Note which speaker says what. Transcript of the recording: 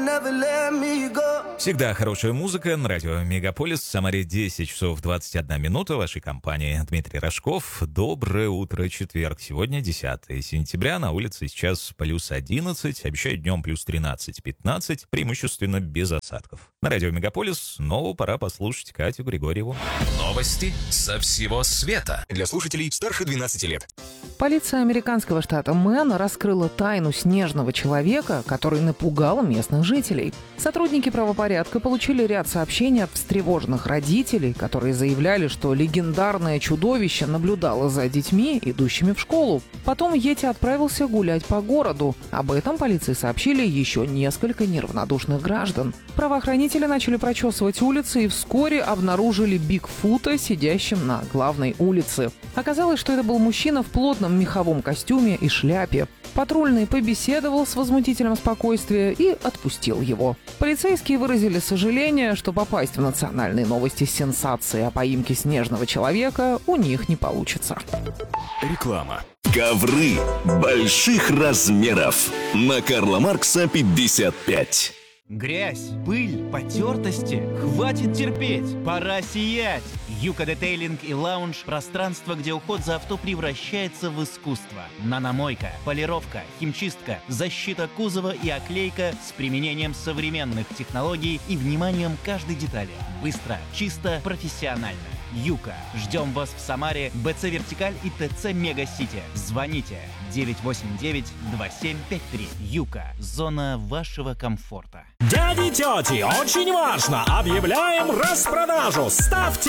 Speaker 1: Всегда хорошая музыка на радио Мегаполис. В Самаре 10 часов 21 минута. В вашей компании Дмитрий Рожков. Доброе утро, четверг. Сегодня 10 сентября. На улице сейчас плюс 11. Обещают днем плюс 13-15. Преимущественно без осадков. На радио Мегаполис снова пора послушать Катю Григорьеву.
Speaker 2: Новости со всего света.
Speaker 3: Для слушателей старше 12 лет.
Speaker 4: Полиция американского штата Мэн раскрыла тайну снежного человека, который напугал местных жителей. Сотрудники правопорядка получили ряд сообщений от встревоженных родителей, которые заявляли, что легендарное чудовище наблюдало за детьми, идущими в школу. Потом Йети отправился гулять по городу. Об этом полиции сообщили еще несколько неравнодушных граждан. Правоохранители начали прочесывать улицы и вскоре обнаружили Бигфута, сидящим на главной улице. Оказалось, что это был мужчина в плотном меховом костюме и шляпе. Патрульный побеседовал с возмутителем спокойствия и отпустил его. Полицейские выразили сожаление, что попасть в национальные новости с сенсацией о поимке снежного человека у них не получится.
Speaker 3: Реклама.
Speaker 5: Ковры больших размеров. На Карла Маркса 55.
Speaker 6: Грязь, пыль, потертости. Хватит терпеть, пора сиять. Юка Детейлинг и Лаунж – пространство, где уход за авто превращается в искусство. Наномойка, полировка, химчистка, защита кузова и оклейка с применением современных технологий и вниманием к каждой детали. Быстро, чисто, профессионально. Юка. Ждем вас в Самаре, БЦ Вертикаль и ТЦ Мега-Сити. Звоните 989-2753. Юка. Зона вашего комфорта.
Speaker 7: Дяди, тети, очень важно! Объявляем распродажу! Ставьте